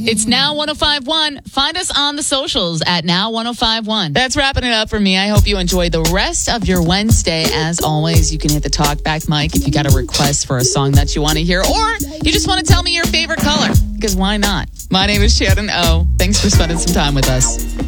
It's Now 105.1. Find us on the socials at Now 105.1. That's wrapping it up for me. I hope you enjoy the rest of your Wednesday. As always, you can hit the talkback mic if you got a request for a song that you want to hear, or you just want to tell me your favorite color, because why not? My name is Shannon O. Thanks for spending some time with us.